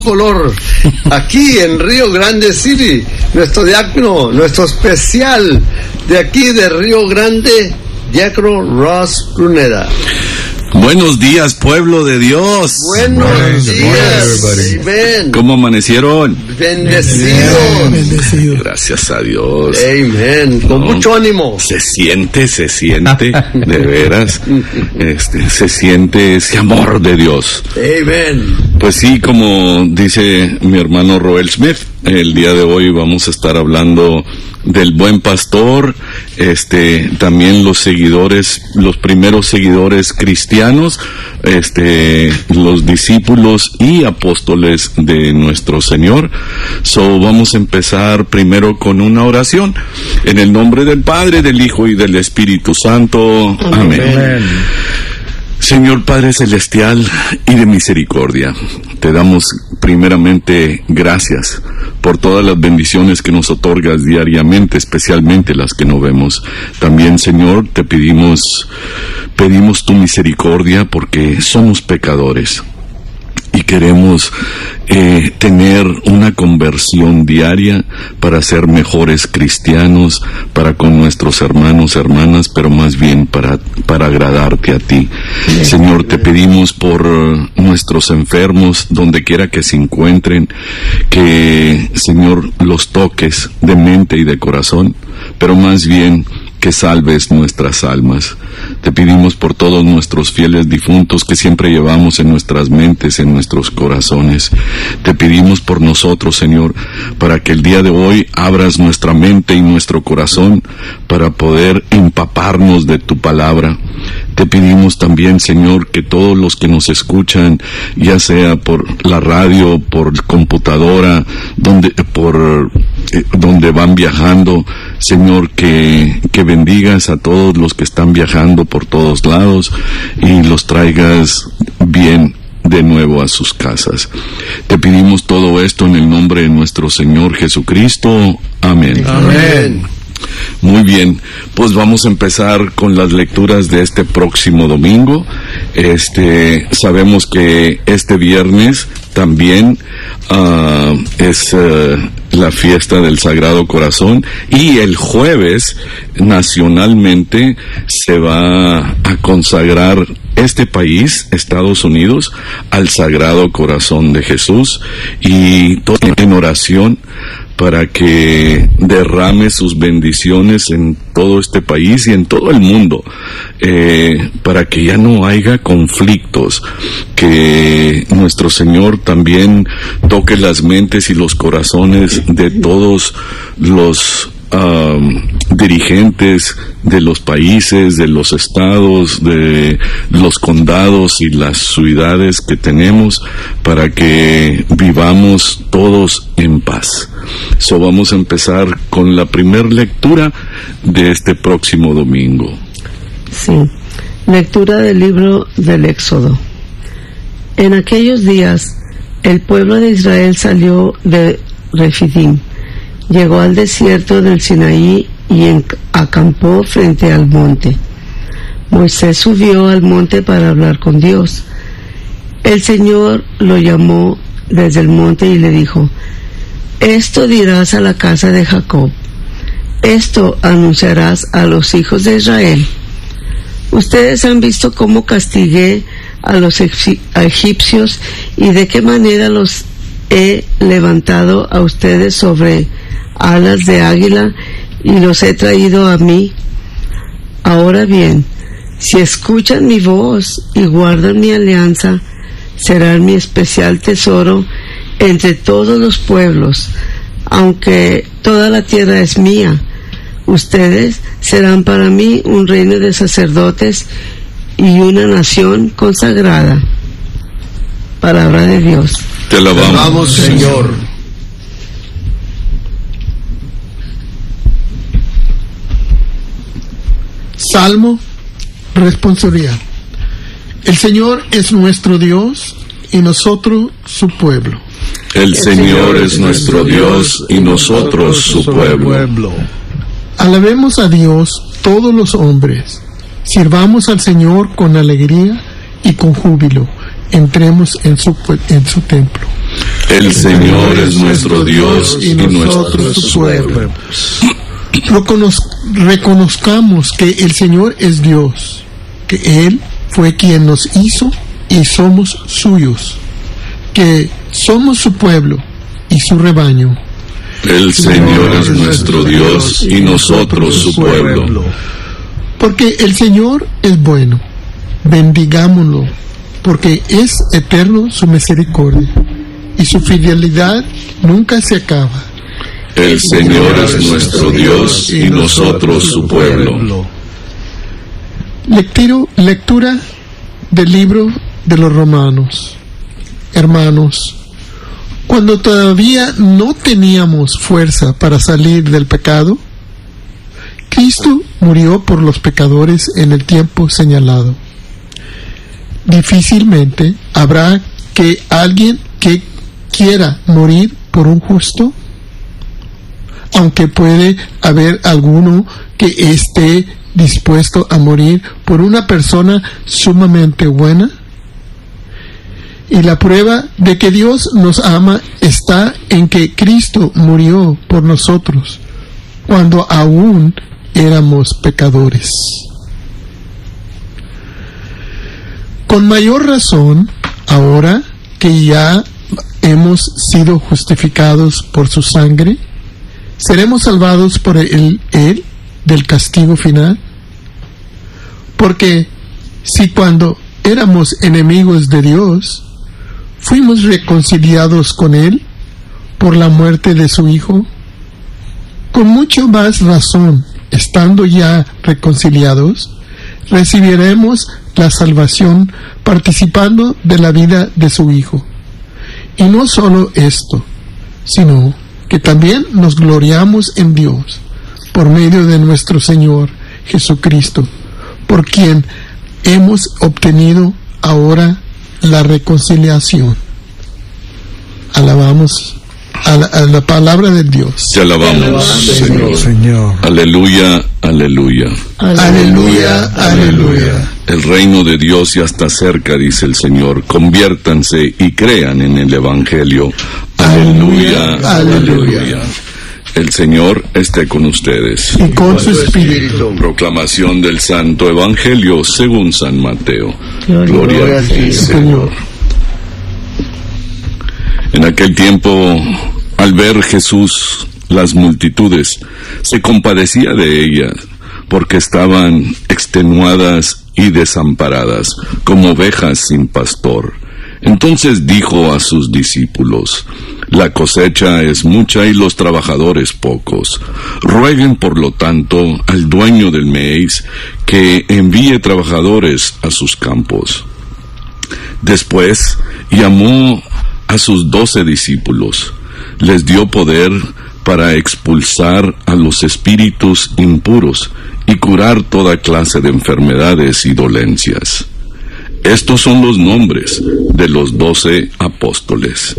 color aquí en Río Grande City, nuestro diácono, nuestro especial de aquí de Río Grande, diácono Ross Pruneda. Buenos días, pueblo de Dios. Buenos días. Amén. ¿Cómo amanecieron? Bendecidos. Bendecido. Gracias a Dios. Amén. Con mucho ánimo. Se siente, de veras. Se siente ese amor de Dios. Amén. Pues sí, como dice mi hermano Roel Smith, el día de hoy vamos a estar hablando del buen pastor, también los seguidores, los primeros seguidores cristianos, los discípulos y apóstoles de nuestro Señor. Vamos a empezar primero con una oración. En el nombre del Padre, del Hijo y del Espíritu Santo. Amén. Señor Padre Celestial y de misericordia, te damos primeramente gracias por todas las bendiciones que nos otorgas diariamente, especialmente las que no vemos. También, Señor, te pedimos tu misericordia porque somos pecadores y queremos tener una conversión diaria para ser mejores cristianos, para con nuestros hermanos, hermanas, pero más bien para agradarte a ti. Señor, te pedimos por nuestros enfermos, donde quiera que se encuentren, que, Señor, los toques de mente y de corazón, pero más bien que salves nuestras almas. Te pedimos por todos nuestros fieles difuntos que siempre llevamos en nuestras mentes, en nuestros corazones. Te pedimos por nosotros, Señor, para que el día de hoy abras nuestra mente y nuestro corazón para poder empaparnos de tu palabra. Te pedimos también, Señor, que todos los que nos escuchan, ya sea por la radio, por computadora, donde van viajando, Señor, que bendigas a todos los que están viajando por todos lados y los traigas bien de nuevo a sus casas. Te pedimos todo esto en el nombre de nuestro Señor Jesucristo. Amén. Amén. Muy bien, pues vamos a empezar con las lecturas de este próximo domingo. Sabemos que este viernes también es la fiesta del Sagrado Corazón, y el jueves nacionalmente se va a consagrar este país, Estados Unidos, al Sagrado Corazón de Jesús, y todo en oración para que derrame sus bendiciones en todo este país y en todo el mundo, para que ya no haya conflictos, que nuestro Señor también toque las mentes y los corazones de todos los dirigentes de los países, de los estados, de los condados y las ciudades que tenemos, para que vivamos todos en paz. Vamos a empezar con la primera lectura de este próximo domingo. Sí, lectura del libro del Éxodo. En aquellos días, el pueblo de Israel salió de Refidim, llegó al desierto del Sinaí y acampó frente al monte. Moisés subió al monte para hablar con Dios. El Señor lo llamó desde el monte y le dijo: esto dirás a la casa de Jacob, esto anunciarás a los hijos de Israel. Ustedes han visto cómo castigué a los egipcios y de qué manera los he levantado a ustedes sobre alas de águila y los he traído a mí. Ahora bien, si escuchan mi voz y guardan mi alianza, serán mi especial tesoro entre todos los pueblos. Aunque toda la tierra es mía, ustedes serán para mí un reino de sacerdotes y una nación consagrada. Palabra de Dios. Te alabamos, Señor. Salmo, responsabilidad. El Señor es nuestro Dios y nosotros su pueblo. El Señor es nuestro Dios y nosotros su pueblo. Alabemos a Dios todos los hombres. Sirvamos al Señor con alegría y con júbilo. Entremos en su templo. El Señor es nuestro Dios y nosotros su pueblo. Reconozcamos que el Señor es Dios, que Él fue quien nos hizo y somos suyos, que somos su pueblo y su rebaño. El Señor es nuestro Dios y nosotros su pueblo. Porque el Señor es bueno, bendigámoslo, porque es eterno su misericordia y su fidelidad nunca se acaba. El Señor es nuestro Dios y nosotros su pueblo. Lectura del libro de los Romanos. Hermanos, cuando todavía no teníamos fuerza para salir del pecado, Cristo murió por los pecadores en el tiempo señalado. Difícilmente habrá que alguien que quiera morir por un justo, aunque puede haber alguno que esté dispuesto a morir por una persona sumamente buena. Y la prueba de que Dios nos ama está en que Cristo murió por nosotros cuando aún éramos pecadores. Con mayor razón, ahora que ya hemos sido justificados por su sangre, seremos salvados por él del castigo final. Porque si cuando éramos enemigos de Dios, fuimos reconciliados con Él por la muerte de su Hijo, con mucho más razón, estando ya reconciliados, recibiremos la salvación participando de la vida de su Hijo. Y no solo esto, sino que también nos gloriamos en Dios por medio de nuestro Señor Jesucristo, por quien hemos obtenido ahora la reconciliación. Alabamos a la palabra de Dios. Te alabamos, Señor. Aleluya, aleluya. Aleluya, aleluya. El reino de Dios ya está cerca, dice el Señor. Conviértanse y crean en el Evangelio. Aleluya, aleluya. El Señor esté con ustedes. Y con su espíritu. Proclamación del Santo Evangelio según San Mateo. Gloria a ti, Señor. En aquel tiempo, al ver Jesús las multitudes, se compadecía de ellas, porque estaban extenuadas y desamparadas, como ovejas sin pastor. Entonces dijo a sus discípulos: la cosecha es mucha y los trabajadores pocos. Rueguen, por lo tanto, al dueño del maíz que envíe trabajadores a sus campos. Después llamó a sus 12 discípulos, les dio poder para expulsar a los espíritus impuros y curar toda clase de enfermedades y dolencias. Estos son los nombres de los 12 apóstoles.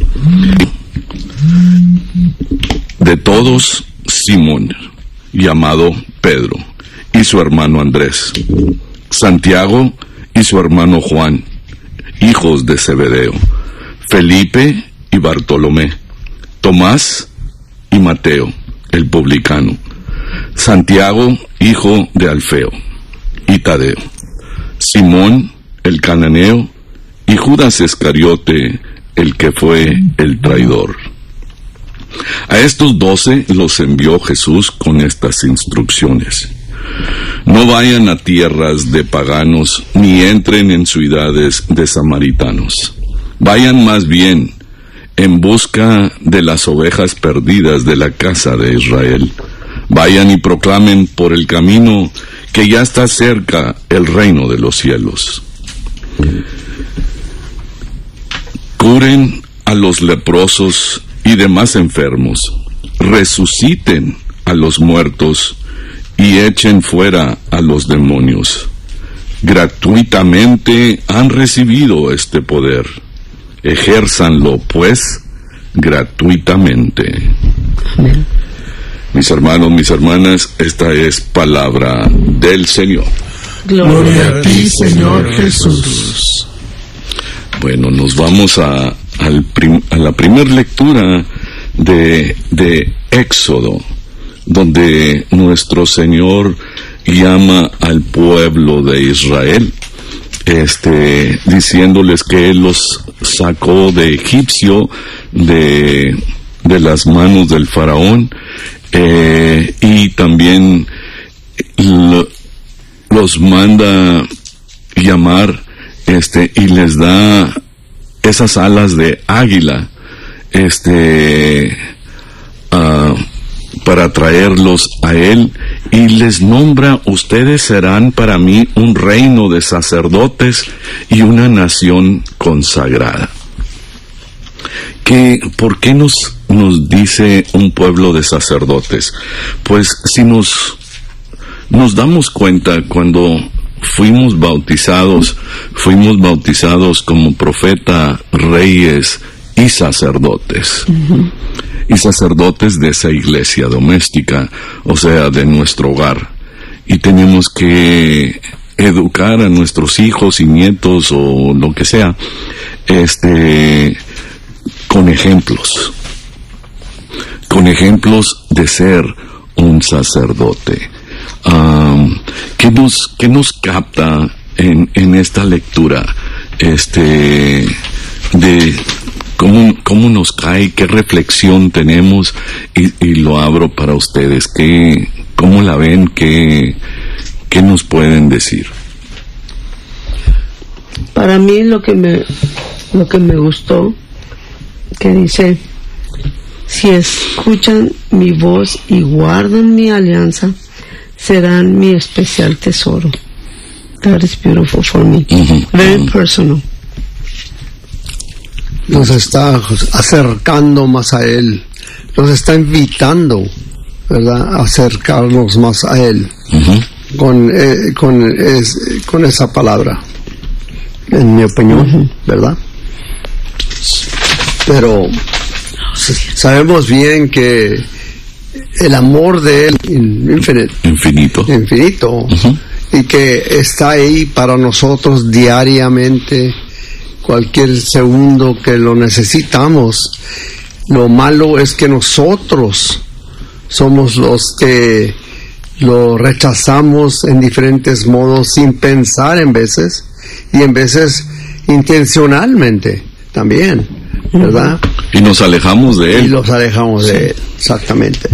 De todos, Simón, llamado Pedro, y su hermano Andrés, Santiago y su hermano Juan, hijos de Zebedeo, Felipe y Bartolomé, Tomás y Mateo, el publicano, Santiago, hijo de Alfeo, y Tadeo, Simón, el cananeo, y Judas Iscariote, el que fue el traidor. A estos 12 los envió Jesús con estas instrucciones: no vayan a tierras de paganos, ni entren en ciudades de samaritanos. Vayan más bien en busca de las ovejas perdidas de la casa de Israel. Vayan y proclamen por el camino que ya está cerca el reino de los cielos. Curen a los leprosos y demás enfermos, resuciten a los muertos y echen fuera a los demonios. Gratuitamente han recibido este poder. Ejérzanlo, pues, gratuitamente. Amén. Mis hermanos, mis hermanas, esta es palabra del Señor. Gloria a ti, Señor Jesús. Bueno, nos vamos a a la primera lectura de Éxodo, donde nuestro Señor llama al pueblo de Israel, diciéndoles que Él los sacó de Egipcio, de las manos del faraón, y también los manda llamar, y les da esas alas de águila, para traerlos a Él, y les nombra: ustedes serán para mí un reino de sacerdotes y una nación consagrada. ¿Por qué nos dice un pueblo de sacerdotes? Pues si nos damos cuenta, cuando fuimos bautizados como profeta, reyes y sacerdotes. Y sacerdotes de esa iglesia doméstica, o sea, de nuestro hogar. Y tenemos que educar a nuestros hijos y nietos, o lo que sea, con ejemplos de ser un sacerdote. ¿Qué nos capta en esta lectura? De cómo nos cae, qué reflexión tenemos, y lo abro para ustedes. ¿Cómo la ven? ¿Qué nos pueden decir? Para mí lo que me gustó, que dice: si escuchan mi voz y guardan mi alianza, serán mi especial tesoro. That is beautiful for me. Very personal. Nos está acercando más a Él, nos está invitando, ¿verdad?, a acercarnos más a Él, con esa palabra, en mi opinión, ¿verdad? Pero sabemos bien que el amor de Él infinito, y que está ahí para nosotros diariamente, cualquier segundo que lo necesitamos. Lo malo es que nosotros somos los que lo rechazamos en diferentes modos, sin pensar en veces, y en veces intencionalmente también, ¿verdad? Y nos alejamos de Él. Exactamente.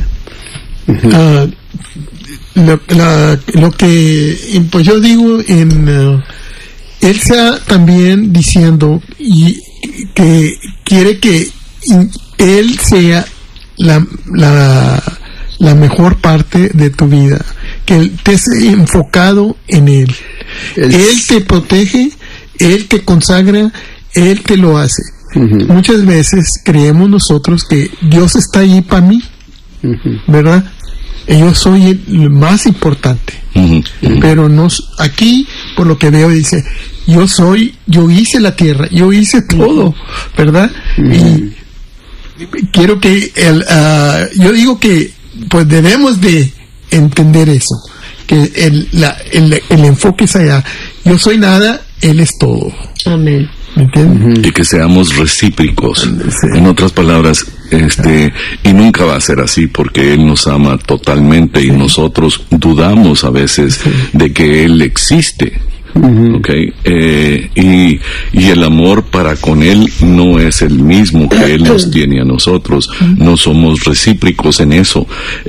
Lo que pues yo digo, Él está también diciendo y que quiere que Él sea la mejor parte de tu vida, que estés enfocado en Él. Él te protege, Él te consagra, Él te lo hace. Muchas veces creemos nosotros que Dios está ahí para mí, ¿verdad? Yo soy el más importante, pero aquí, por lo que veo, dice: yo hice la tierra, yo hice todo, ¿verdad? Y quiero que yo digo que pues debemos de entender eso, que el enfoque es allá. Yo soy nada, Él es todo. Amén. ¿Me entiendes? Y que seamos recíprocos. Sí. En otras palabras, y nunca va a ser así, porque Él nos ama totalmente, y nosotros dudamos a veces de que Él existe. Okay, y el amor para con Él no es el mismo que Él nos tiene a nosotros. No somos recíprocos en eso,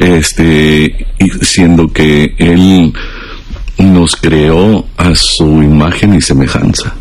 siendo que Él nos creó a su imagen y semejanza,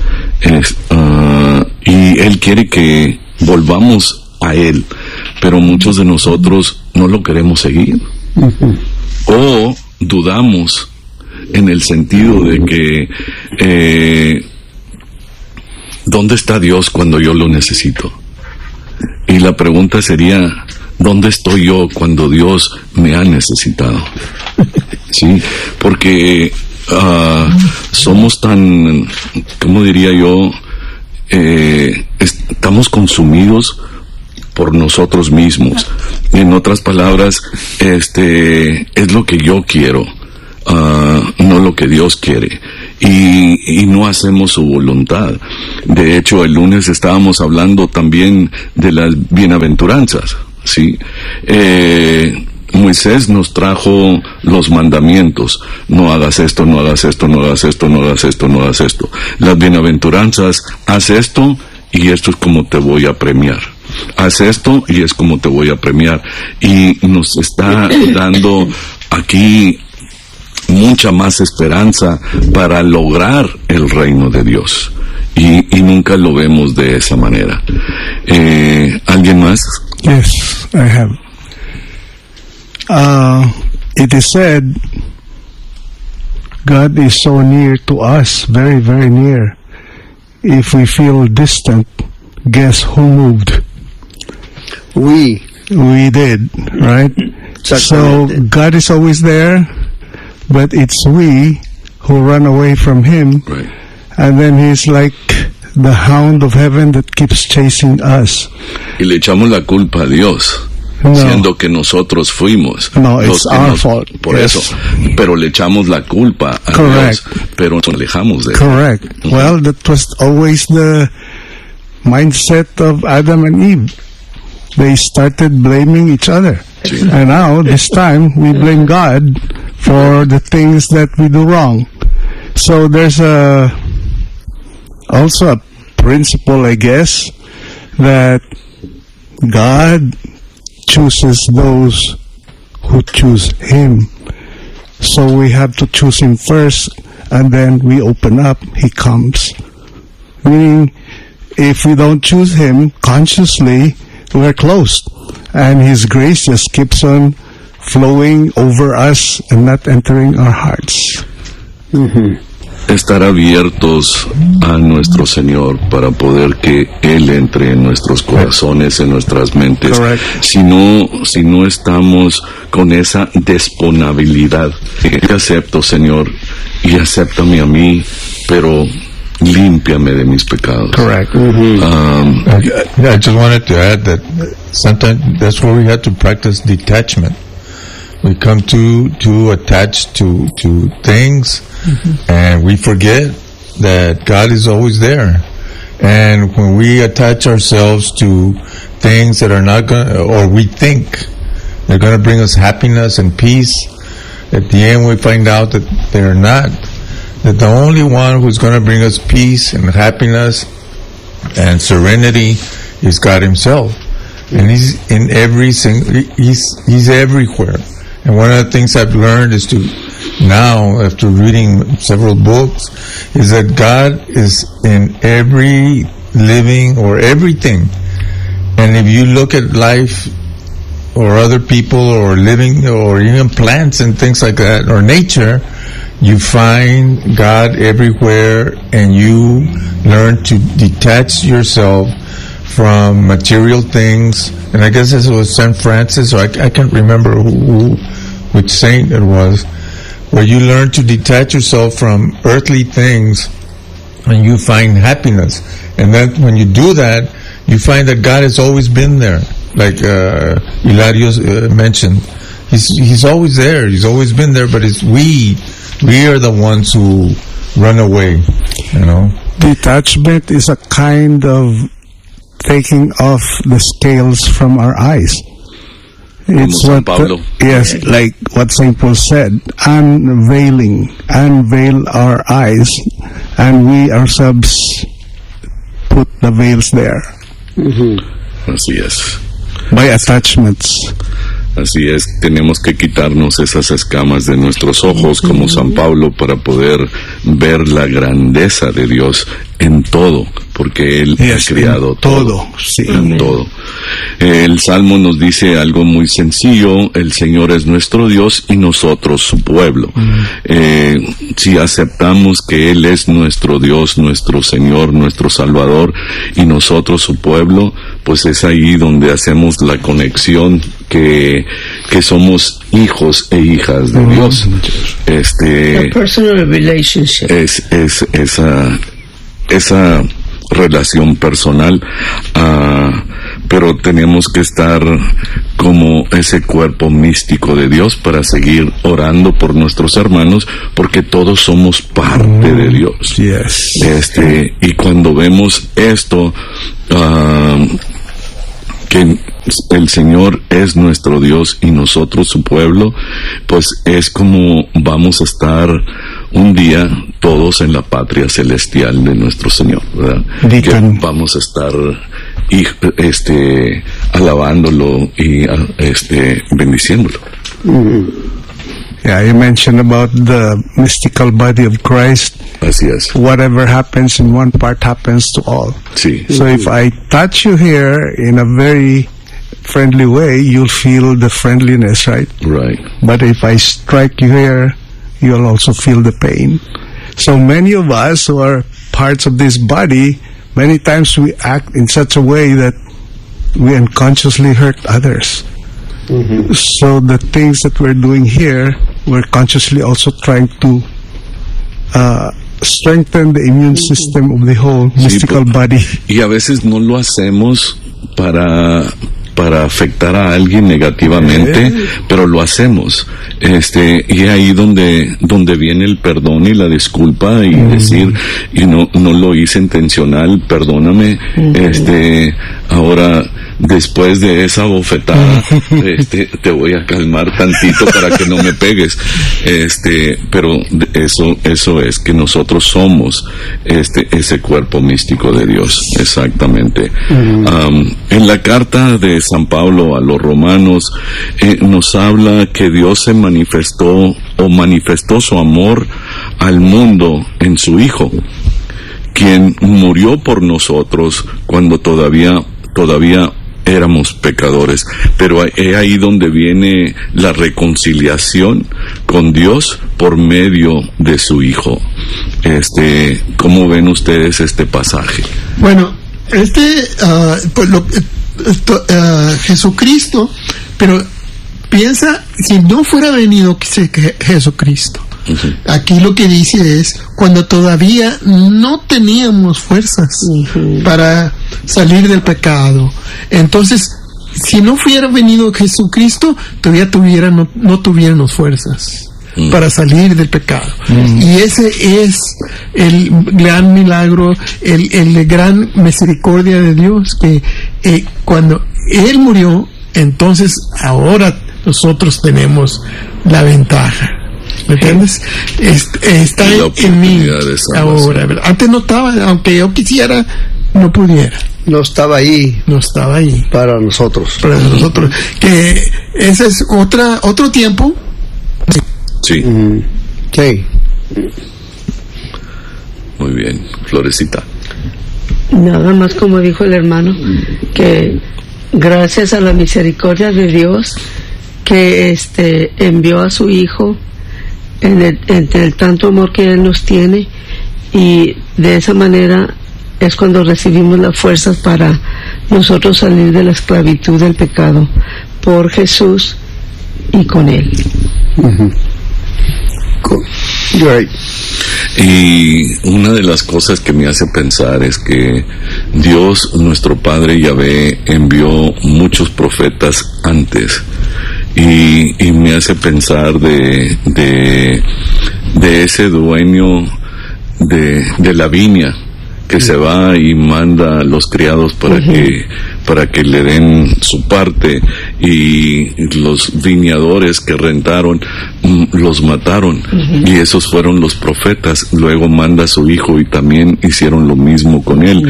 y Él quiere que volvamos a Él, pero muchos de nosotros no lo queremos seguir, o dudamos, en el sentido de que ¿dónde está Dios cuando yo lo necesito? Y la pregunta sería: ¿dónde estoy yo cuando Dios me ha necesitado? Sí, porque somos tan, ¿cómo diría yo? Estamos consumidos por nosotros mismos. En otras palabras, es lo que yo quiero, no lo que Dios quiere. y no hacemos su voluntad. De hecho, el lunes estábamos hablando también de las bienaventuranzas, ¿sí? Moisés nos trajo los mandamientos: no hagas esto, no hagas esto, no hagas esto, no hagas esto, no hagas esto. Las bienaventuranzas: haz esto y esto es como te voy a premiar. Haz esto y es como te voy a premiar. Y nos está dando aquí mucha más esperanza para lograr el reino de Dios. Y nunca lo vemos de esa manera. ¿Alguien más? Yes, I have. It is said, God is so near to us, very, very near. If we feel distant, guess who moved? We did, right? So God is always there, but it's we who run away from Him. Right. And then He's like the hound of heaven that keeps chasing us. Y le echamos la culpa a Dios, siendo que nosotros fuimos it's our fault. Por eso, pero le echamos la culpa a Dios, pero nos alejamos de Él. Correct. Well, that was always the mindset of Adam and Eve. They started blaming each other. Sí. And now, this time, we blame God for the things that we do wrong. So there's also a principle, I guess, that God chooses those who choose Him. So we have to choose Him first, and then we open up, He comes. Meaning, if we don't choose Him consciously, we're closed. And His grace just keeps on flowing over us and not entering our hearts. Estar abiertos a nuestro Señor para poder que Él entre en nuestros corazones, en nuestras mentes. Correct. Si no estamos con esa disponibilidad, te acepto, Señor, y acéptame a mí, pero límpiame de mis pecados. Correct. I just wanted to add that sometimes that's where we have to practice detachment. We come too attached to things, and we forget that God is always there. And when we attach ourselves to things that are not going, or we think they're going to bring us happiness and peace, at the end we find out that they're not. That the only one who's going to bring us peace and happiness and serenity is God Himself. And He's in He's everywhere. And one of the things I've learned is to now, after reading several books, is that God is in every living or everything. And if you look at life or other people or living or even plants and things like that, or nature, you find God everywhere, and you learn to detach yourself from material things. And I guess this was St. Francis, or I can't remember which saint it was, where you learn to detach yourself from earthly things and you find happiness. And then when you do that, you find that God has always been there. Like Hilario mentioned, He's always there. He's always been there, but it's we are the ones who run away, you know. Detachment is a kind of taking off the scales from our eyes. It's Como what, Pablo. Yes, like what St. Paul said, unveil our eyes, and we ourselves put the veils there. Así es. By attachments. Así es, tenemos que quitarnos esas escamas de nuestros ojos como San Pablo para poder ver la grandeza de Dios en todo, porque Él ha creado todo. Sí. En todo. El Salmo nos dice algo muy sencillo: el Señor es nuestro Dios y nosotros su pueblo. Si aceptamos que Él es nuestro Dios, nuestro Señor, nuestro Salvador, y nosotros su pueblo, pues es ahí donde hacemos la conexión que somos hijos e hijas de Dios. A personal relationship. Es esa relación personal. pero tenemos que estar como ese cuerpo místico de Dios para seguir orando por nuestros hermanos, porque todos somos parte de Dios. Yes. Y cuando vemos esto, que el Señor es nuestro Dios y nosotros su pueblo, pues es como vamos a estar un día todos en la patria celestial de nuestro Señor, ¿verdad? Que vamos a estar alabándolo y bendiciéndolo. Yeah, you mentioned about the mystical body of Christ. Así es. Whatever happens in one part happens to all. Sí. So if I touch you here in a very friendly way, you'll feel the friendliness, right? Right. But if I strike you here, you'll also feel the pain. So many of us who are parts of this body, many times we act in such a way that we unconsciously hurt others. Mm-hmm. So the things that we're doing here, we're consciously also trying to strengthen the immune system of the whole mystical body. Y a veces no lo hacemos para afectar a alguien negativamente, pero lo hacemos. Y ahí donde viene el perdón y la disculpa y decir, y no lo hice intencional, perdóname. Ahora, después de esa bofetada, te voy a calmar tantito para que no me pegues. Pero eso es que nosotros somos ese cuerpo místico de Dios, exactamente. En la carta de San Pablo a los romanos nos habla que Dios se manifestó su amor al mundo en su Hijo, quien murió por nosotros cuando todavía éramos pecadores. Pero es ahí donde viene la reconciliación con Dios por medio de su Hijo. ¿Cómo ven ustedes este pasaje? Bueno, Jesucristo, pero piensa, si no fuera venido Jesucristo, aquí lo que dice es cuando todavía no teníamos fuerzas para salir del pecado. Entonces, si no fuera venido Jesucristo, todavía no tuviéramos fuerzas para salir del pecado. Y ese es el gran milagro, el gran misericordia de Dios, que cuando Él murió, entonces ahora nosotros tenemos la ventaja. ¿Me entiendes? Está en mí ahora. Antes no estaba, aunque yo quisiera, no pudiera. No estaba ahí para nosotros. Que ese es otro tiempo. Sí. Sí. Muy bien, Florecita. Nada más, como dijo el hermano, que gracias a la misericordia de Dios que envió a su Hijo entre el tanto amor que Él nos tiene, y de esa manera es cuando recibimos las fuerzas para nosotros salir de la esclavitud del pecado por Jesús y con Él. Right. Y una de las cosas que me hace pensar es que Dios, nuestro Padre Yahvé, envió muchos profetas antes, y me hace pensar de ese dueño de la viña que se va y manda a los criados para que le den su parte, y los viñadores que rentaron los mataron, y esos fueron los profetas. Luego manda a su Hijo y también hicieron lo mismo con él.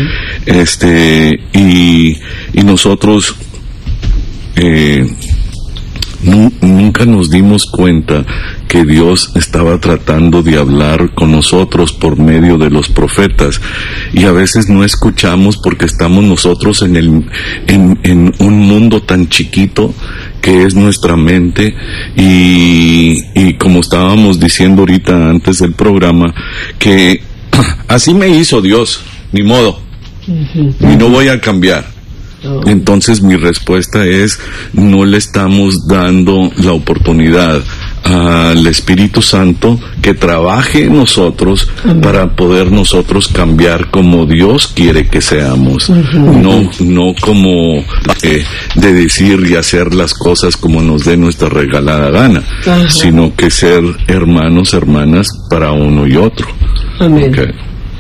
Y nosotros nunca nos dimos cuenta que Dios estaba tratando de hablar con nosotros por medio de los profetas, y a veces no escuchamos porque estamos nosotros en un mundo tan chiquito que es nuestra mente, y como estábamos diciendo ahorita antes del programa, que así me hizo Dios, ni modo, y no voy a cambiar. Entonces mi respuesta es: no le estamos dando la oportunidad al Espíritu Santo que trabaje en nosotros para poder nosotros cambiar como Dios quiere que seamos, no como de decir y hacer las cosas como nos dé nuestra regalada gana, sino que ser hermanos, hermanas para uno y otro. Amén. Okay.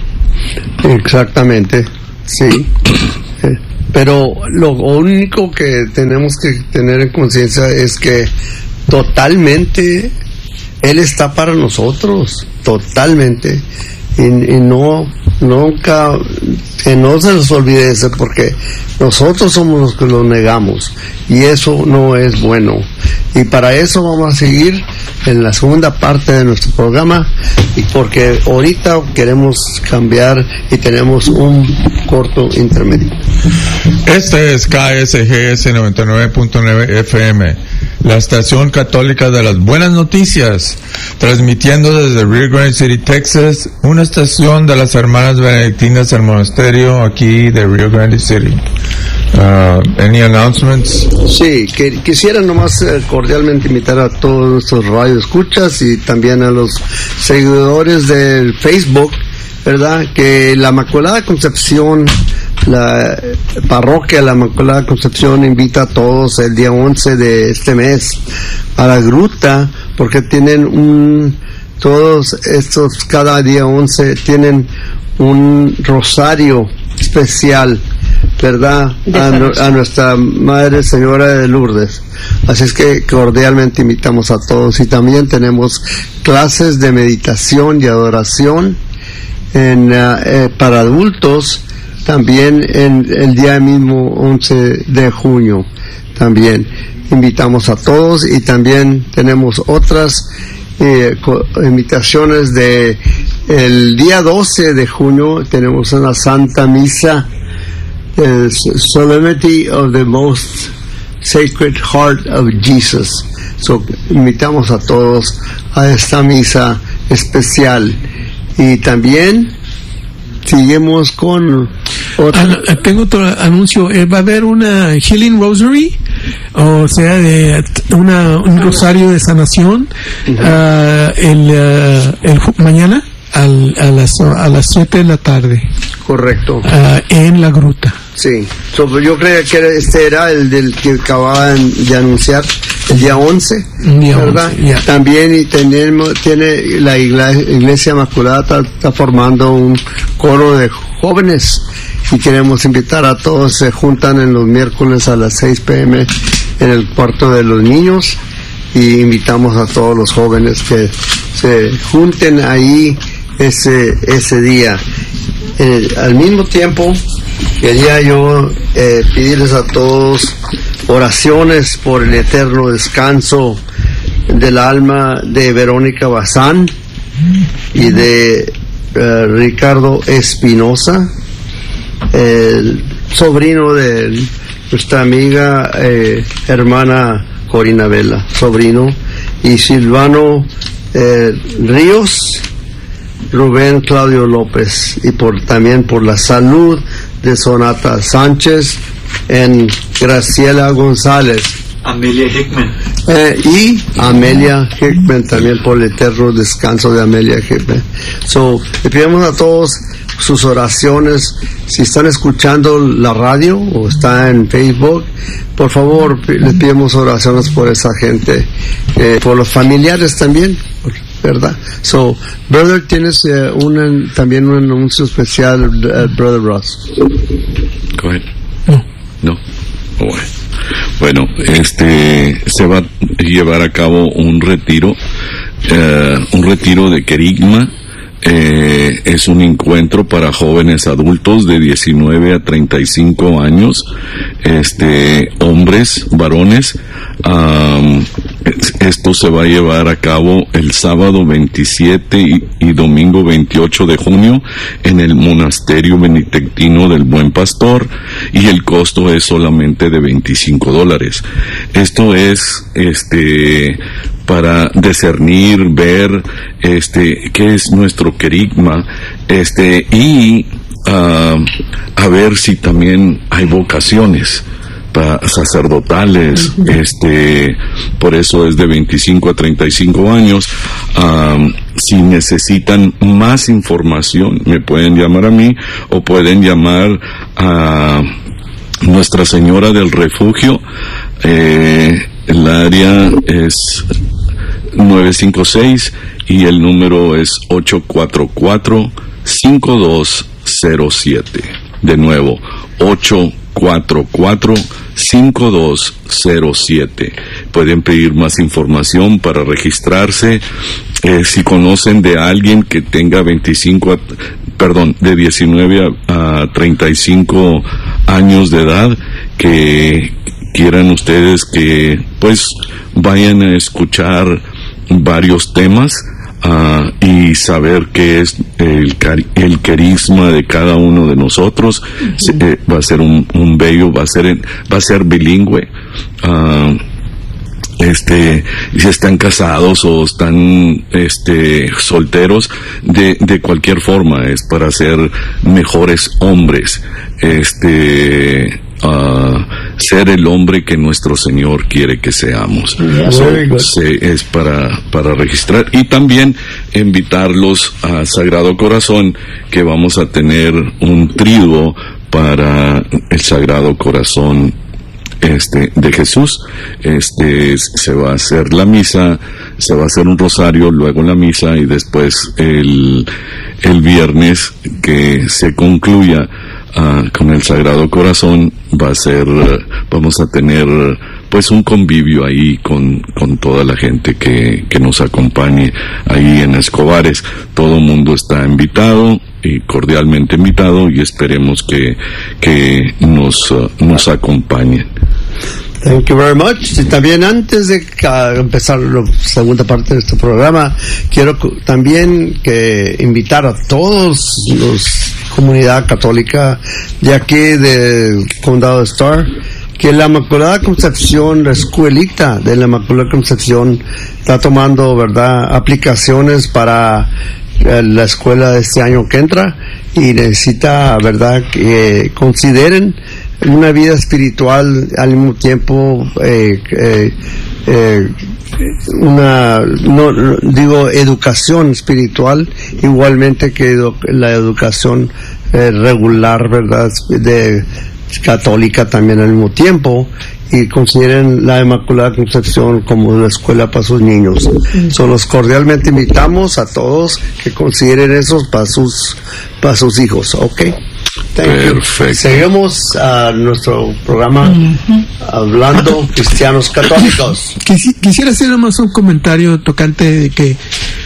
Exactamente, sí. Pero lo único que tenemos que tener en conciencia es que totalmente Él está para nosotros, totalmente, y nunca, que no se nos olvide eso, porque nosotros somos los que lo negamos, y eso no es bueno. Y para eso vamos a seguir en la segunda parte de nuestro programa, y porque ahorita queremos cambiar y tenemos un corto intermedio. Este es KSGS 99.9 FM, la estación católica de las buenas noticias, transmitiendo desde Rio Grande City, Texas, una estación de las hermanas benedictinas del monasterio aquí de Rio Grande City. Any announcements? Sí, quisiera nomás cordialmente invitar a todos nuestros radioescuchas y también a los seguidores del Facebook, ¿verdad? Que la Inmaculada Concepción, la parroquia de la Inmaculada Concepción invita a todos el día 11 de este mes a la gruta, porque tienen todos estos, cada día 11 tienen un rosario especial, ¿verdad? A nuestra Madre Señora de Lourdes. Así es que cordialmente invitamos a todos, y también tenemos clases de meditación y adoración para adultos también en el día mismo 11 de junio. También invitamos a todos, y también tenemos otras invitaciones de el día 12 de junio. Tenemos una Santa Misa, Solemnity of the Most Sacred Heart of Jesus. So, invitamos a todos a esta misa especial. Y también seguimos con tengo otro anuncio. Va a haber una Healing Rosary, o sea, de un rosario de sanación mañana a las 7 de la tarde. Correcto. En la gruta. Sí. Yo creo que este era el del que acababan de anunciar, el día 11, ¿verdad? 11, yeah. También tiene la Iglesia Inmaculada está formando un coro de jóvenes, y queremos invitar a todos. Se juntan en los miércoles a las 6 p.m. en el cuarto de los niños, y invitamos a todos los jóvenes que se junten ahí ese día. Al mismo tiempo, quería yo pedirles a todos oraciones por el eterno descanso del alma de Verónica Bazán y de Ricardo Espinosa, el sobrino de nuestra amiga hermana Corina Vela, sobrino, y Silvano Ríos, Rubén Claudio López, y también por la salud de Sonata Sánchez, en Graciela González, Amelia Hickman, y Amelia Hickman, también por el eterno descanso de Amelia Hickman. Le pedimos a todos sus oraciones. Si están escuchando la radio o está en Facebook, por favor, les pedimos oraciones por esa gente, por los familiares también, ¿verdad? Brother, tienes también un anuncio especial, Brother Ross. Go ahead. No. Bueno, se va a llevar a cabo un retiro de querigma. Es un encuentro para jóvenes adultos de 19 a 35 años, hombres, varones. Esto se va a llevar a cabo el sábado 27 y domingo 28 de junio en el Monasterio Benedictino del Buen Pastor, y el costo es solamente de $25. Esto es para discernir, ver qué es nuestro querigma, y a ver si también hay vocaciones, sacerdotales, por eso es de 25 a 35 años. Si necesitan más información, me pueden llamar a mí o pueden llamar a Nuestra Señora del Refugio. El área es 956 y el número es 844-5207. De nuevo, 844-5207. Pueden pedir más información para registrarse. Si conocen de alguien que tenga de 19 a 35 años de edad, que quieran ustedes que pues vayan a escuchar varios temas y saber qué es el carisma de cada uno de nosotros. Va a ser un bello, va a ser bilingüe. Si están casados o están solteros, de cualquier forma es para ser mejores hombres, ser el hombre que nuestro Señor quiere que seamos. Es para registrar, y también invitarlos a Sagrado Corazón, que vamos a tener un triduo para el Sagrado Corazón de Jesús. Se va a hacer la misa, se va a hacer un rosario, luego la misa, y después el viernes que se concluya con el Sagrado Corazón vamos a tener pues un convivio ahí con toda la gente que nos acompañe ahí en Escobares. Todo el mundo está invitado y cordialmente invitado, y esperemos que nos acompañen. Thank you very much. Y también, antes de empezar la segunda parte de este programa, quiero también invitar a todos los comunidad católica de aquí del Condado de Starr, que la Inmaculada Concepción, la escuelita de la Inmaculada Concepción, está tomando, ¿verdad?, aplicaciones para la escuela de este año que entra, y necesita, ¿verdad?, que consideren una vida espiritual al mismo tiempo, educación espiritual, igualmente que la educación regular, ¿verdad?, de católica también al mismo tiempo, y consideren la Inmaculada Concepción como la escuela para sus niños. Los cordialmente invitamos a todos que consideren eso para sus hijos, ¿ok? Perfecto. Seguimos a nuestro programa hablando cristianos católicos. Quisiera hacer más un comentario tocante de que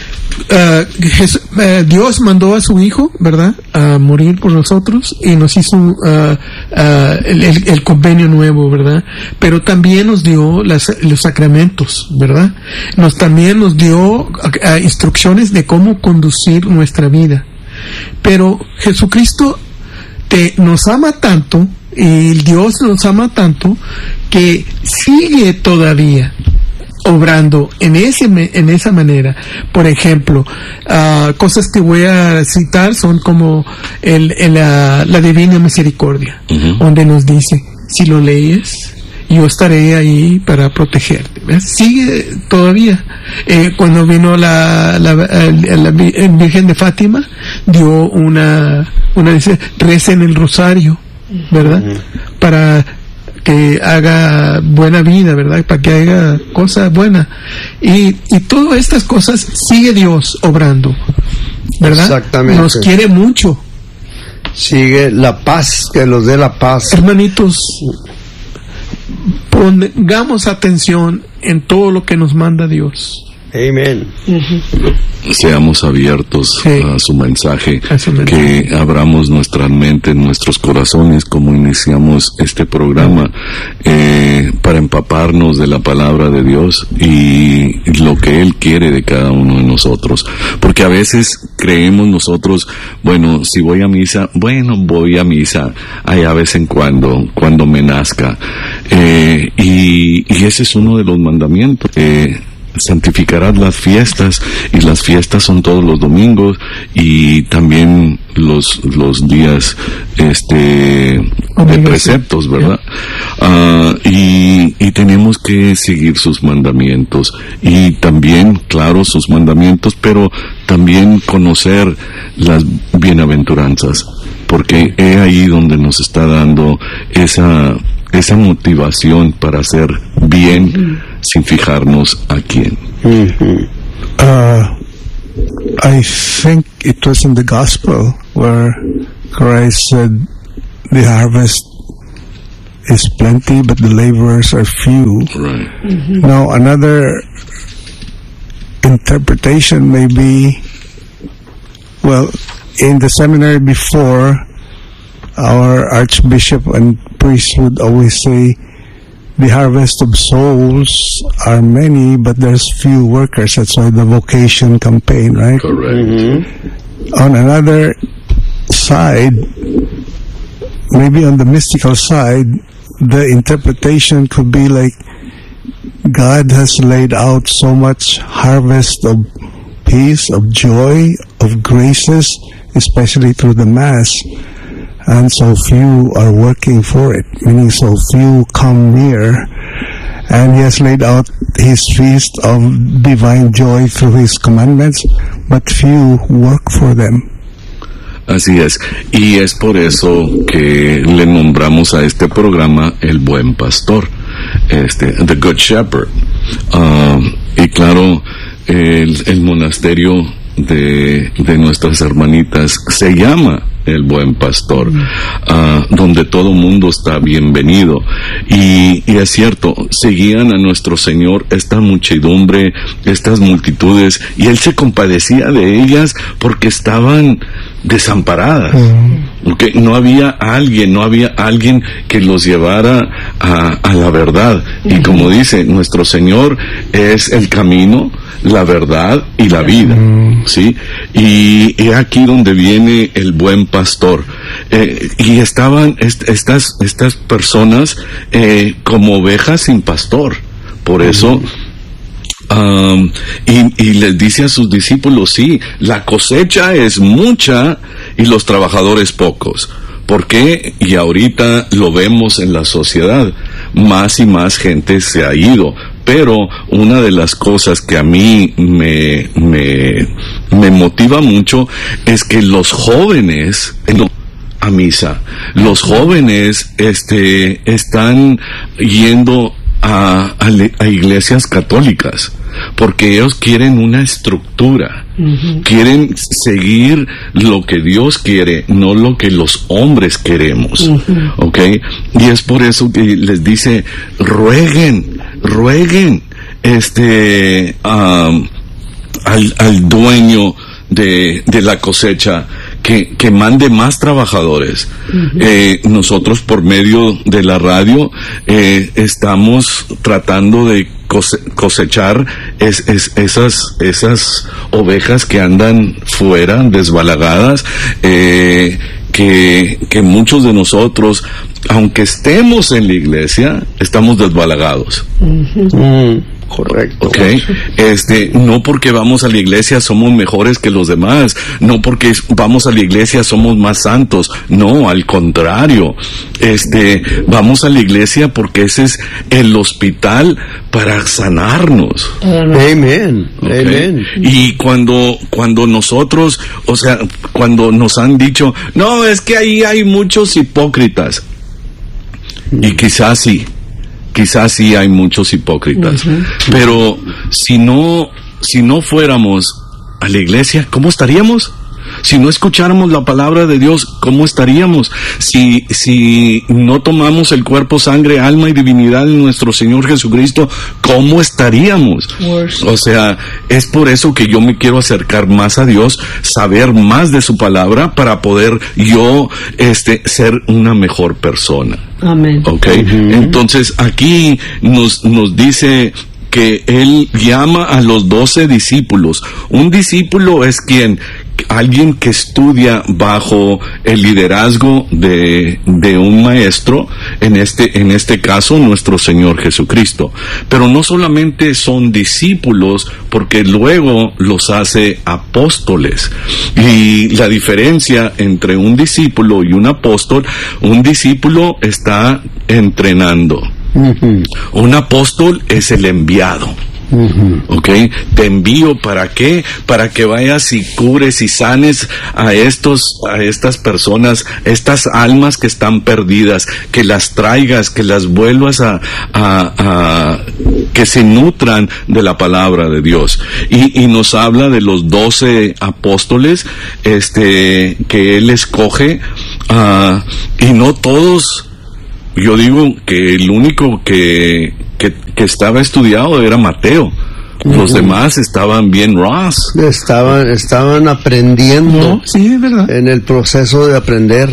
Dios mandó a su Hijo, ¿verdad?, a morir por nosotros, y nos hizo el convenio nuevo, ¿verdad? Pero también nos dio los sacramentos, ¿verdad? También nos dio instrucciones de cómo conducir nuestra vida. Pero Jesucristo nos ama tanto, y Dios nos ama tanto, que sigue todavía obrando en esa manera. Por ejemplo, cosas que voy a citar son como la Divina Misericordia, donde nos dice: si lo lees, yo estaré ahí para protegerte. ¿Ves? Sigue todavía. Cuando vino la Virgen de Fátima, dio dice: recen el rosario, ¿verdad? Para que haga buena vida, ¿verdad? Para que haga cosas buenas. Y todas estas cosas sigue Dios obrando, ¿verdad? Exactamente. Nos quiere mucho. Sigue la paz, que los dé la paz. Hermanitos, pongamos atención en todo lo que nos manda Dios. Amén. Seamos abiertos a su mensaje, que abramos nuestra mente, nuestros corazones, como iniciamos este programa, para empaparnos de la palabra de Dios y lo que Él quiere de cada uno de nosotros. Porque a veces creemos nosotros, bueno, si voy a misa, voy a misa allá vez en cuando me nazca. Y ese es uno de los mandamientos. Santificarás las fiestas, y las fiestas son todos los domingos, y también los días de preceptos, ¿verdad? Y tenemos que seguir sus mandamientos, y también, claro, sus mandamientos, pero también conocer las bienaventuranzas, porque es ahí donde nos está dando esa motivación para hacer bien sin fijarnos a quién. I think it was in the gospel where Christ said the harvest is plenty but the laborers are few. Right. Now another interpretation may be, well, in the seminary before, our archbishop and priest would always say the harvest of souls are many, but there's few workers. That's why the vocation campaign, right? Correct. On another side, maybe on the mystical side, the interpretation could be like God has laid out so much harvest of peace, of joy, of graces, especially through the Mass, and so few are working for it, meaning so few come near, and He has laid out His feast of divine joy through His commandments, but few work for them. Así es, y es por eso que le nombramos a este programa El Buen Pastor, The Good Shepherd. Y claro, el monasterio de nuestras hermanitas se llama El Buen Pastor, donde todo mundo está bienvenido, y es cierto, seguían a nuestro Señor esta muchedumbre, estas multitudes, y Él se compadecía de ellas porque estaban desamparadas, porque no había alguien que los llevara a la verdad, y como dice, nuestro Señor es el camino, la verdad y la vida, ¿sí? Y es aquí donde viene el buen pastor. Y estaban estas personas como ovejas sin pastor. Por eso, y les dice a sus discípulos, sí, la cosecha es mucha y los trabajadores pocos. ¿Por qué? Y ahorita lo vemos en la sociedad, más y más gente se ha ido. Pero una de las cosas que a mí me motiva mucho es que los jóvenes a misa, los jóvenes están yendo a iglesias católicas porque ellos quieren una estructura, quieren seguir lo que Dios quiere, no lo que los hombres queremos, ¿ok? Y es por eso que les dice, rueguen al dueño de la cosecha que mande más trabajadores. Nosotros por medio de la radio estamos tratando de cosechar esas ovejas que andan fuera, desbalagadas, que muchos de nosotros, aunque estemos en la iglesia, estamos desbalagados. Correcto. Okay. No porque vamos a la iglesia somos mejores que los demás, no porque vamos a la iglesia somos más santos, no, al contrario. Vamos a la iglesia porque ese es el hospital para sanarnos. Amén. Okay. Amén. Y cuando nosotros, o sea, cuando nos han dicho, no, es que ahí hay muchos hipócritas, y quizás sí hay muchos hipócritas, pero si no fuéramos a la iglesia, ¿cómo estaríamos? Si no escucháramos la palabra de Dios, ¿cómo estaríamos? Si no tomamos el cuerpo, sangre, alma y divinidad de nuestro Señor Jesucristo, ¿cómo estaríamos? O sea, es por eso que yo me quiero acercar más a Dios, saber más de su palabra para poder yo ser una mejor persona. Amén. Okay. Entonces aquí nos dice que Él llama a los 12 discípulos. Un discípulo es quien alguien que estudia bajo el liderazgo de un maestro, en este caso nuestro Señor Jesucristo. Pero no solamente son discípulos, porque luego los hace apóstoles. Y la diferencia entre un discípulo y un apóstol: un discípulo está entrenando. Un apóstol es el enviado. ¿Ok? Te envío, ¿para qué? Para que vayas y cures y sanes a estas personas, estas almas que están perdidas, que las traigas, que las vuelvas a que se nutran de la palabra de Dios. Y nos habla de los 12 apóstoles que Él escoge, y no todos. Yo digo que el único que estaba estudiado era Mateo. Los demás estaban bien Ross. Estaban aprendiendo. No, sí, es verdad. En el proceso de aprender.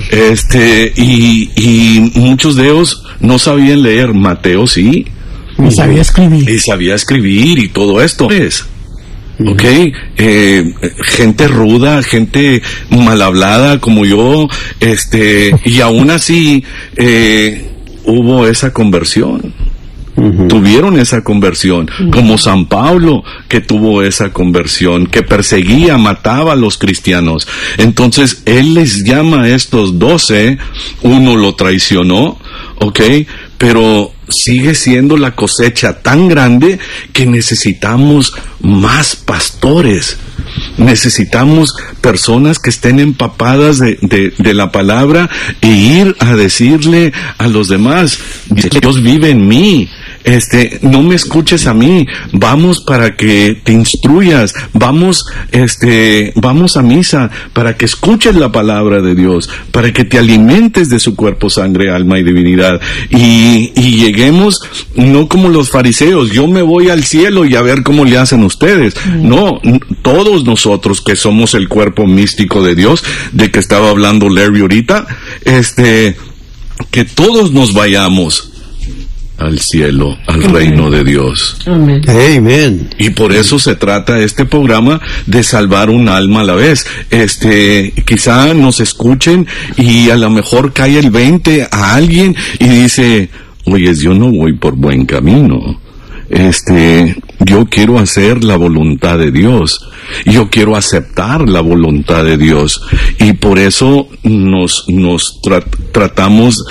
Y muchos de ellos no sabían leer. Mateo sí. Y sabía escribir. Y sabía escribir y todo esto. ¿Ok? Gente ruda, gente mal hablada como yo, y aún así hubo esa conversión. Tuvieron esa conversión, como San Pablo, que tuvo esa conversión, que perseguía, mataba a los cristianos. Entonces Él les llama a estos 12, uno lo traicionó, ¿ok? Pero sigue siendo la cosecha tan grande que necesitamos más pastores. Necesitamos personas que estén empapadas de la palabra e ir a decirle a los demás: Dios vive en mí. No me escuches a mí, vamos para que te instruyas, vamos a misa para que escuches la palabra de Dios, para que te alimentes de su cuerpo, sangre, alma y divinidad, y lleguemos no como los fariseos: yo me voy al cielo y a ver cómo le hacen ustedes. No, todos nosotros que somos el cuerpo místico de Dios, de que estaba hablando Larry ahorita, que todos nos vayamos al cielo, al reino de Dios. Amén. Amen. Y por eso se trata este programa, de salvar un alma a la vez. Quizá nos escuchen y a lo mejor cae el 20 a alguien y dice: oye, yo no voy por buen camino. Yo quiero hacer la voluntad de Dios. Yo quiero aceptar la voluntad de Dios. Y por eso nos tratamos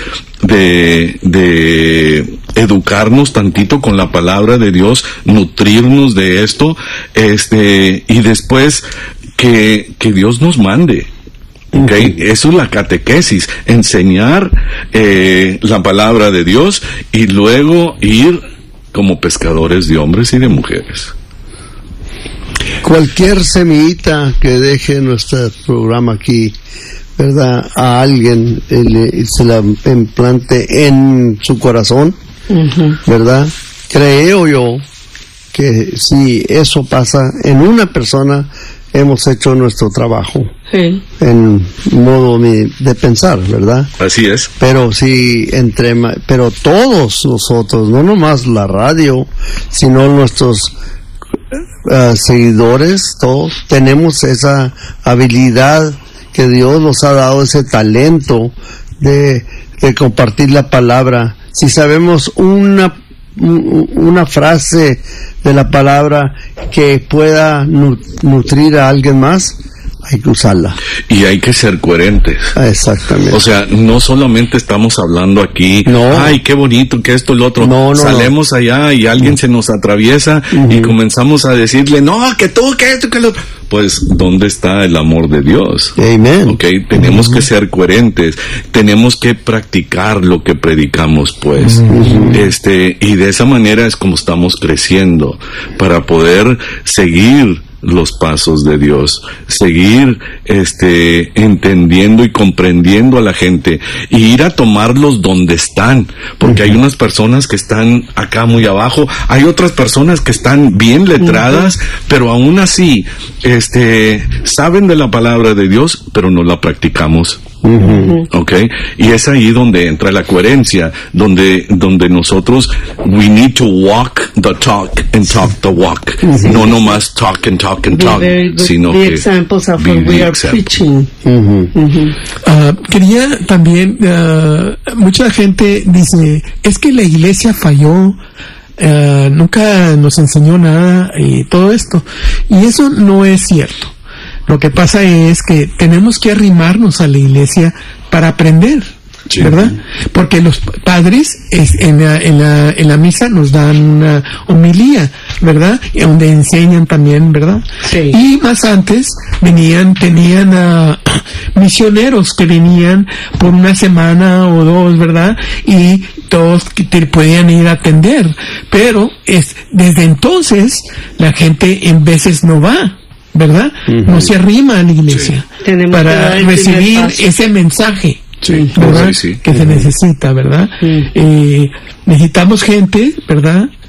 de educarnos tantito con la palabra de Dios, nutrirnos de esto, y después que Dios nos mande. Okay. Eso es la catequesis: enseñar la palabra de Dios y luego ir como pescadores de hombres y de mujeres. Cualquier semillita que deje nuestro programa aquí, ¿verdad?, a alguien, se la implante en su corazón, ¿verdad? Creo yo que si eso pasa en una persona, hemos hecho nuestro trabajo. Sí. En modo de pensar, ¿verdad? Así es. Pero pero todos nosotros, no nomás la radio, sino nuestros seguidores, todos tenemos esa habilidad que Dios nos ha dado, ese talento de compartir la palabra. Si sabemos una frase de la palabra que pueda nutrir a alguien más, hay que usarla. Y hay que ser coherentes. Exactamente. O sea, no solamente estamos hablando aquí, ay, qué bonito, que esto, lo otro. Salemos allá y alguien se nos atraviesa y comenzamos a decirle: no, que tú, que esto, que lo... Pues, ¿dónde está el amor de Dios? Amén. Okay, tenemos que ser coherentes, tenemos que practicar lo que predicamos, pues. Y de esa manera es como estamos creciendo, para poder seguir los pasos de Dios, seguir entendiendo y comprendiendo a la gente, y ir a tomarlos donde están, porque hay unas personas que están acá muy abajo, hay otras personas que están bien letradas, pero aún así saben de la palabra de Dios, pero no la practicamos. Okay, y es ahí donde entra la coherencia, donde nosotros we need to walk the talk and talk the walk, no nomás talk and talk and talk, sino the que examples of what we are preaching. Quería también, mucha gente dice, es que la iglesia falló, nunca nos enseñó nada y todo esto, y eso no es cierto. Lo que pasa es que tenemos que arrimarnos a la iglesia para aprender, ¿verdad? Porque los padres en la misa nos dan una homilía, ¿verdad? Y donde enseñan también, ¿verdad? Sí. Y más antes tenían misioneros que venían por una semana o dos, ¿verdad? Y todos te podían ir a atender, pero desde entonces la gente en veces no va, ¿verdad? No se arrima a la iglesia para recibir ese mensaje, ¿verdad? Que se necesita, ¿verdad? Necesitamos gente, ¿verdad?